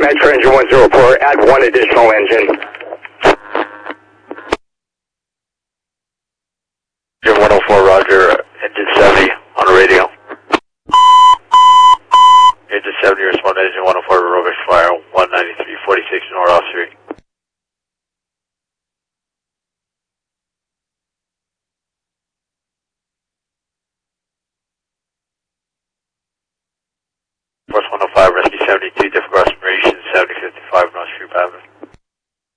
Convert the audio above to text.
Dispatch for engine 104, add one additional engine.